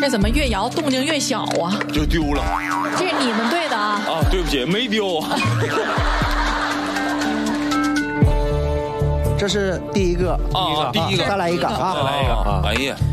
这怎么越摇动静越小啊？ 就丢了。 这是你们队的啊？ 啊，对不起，没丢啊。 这是第一个第一个， 再来一个啊！ 再来一个啊！哎呀。